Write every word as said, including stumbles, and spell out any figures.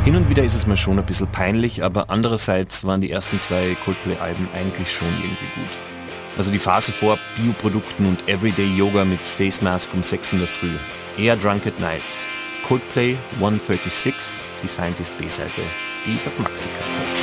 Hin und wieder ist es mir schon ein bisschen peinlich, aber andererseits waren die ersten zwei Coldplay-Alben eigentlich schon irgendwie gut. Also die Phase vor Bioprodukten und Everyday Yoga mit Face Mask um sechs in der Früh. Eher Drunk at Night. Coldplay hundertsechsunddreißig, die Scientist B-Seite, die ich auf Maxi gehabt habe.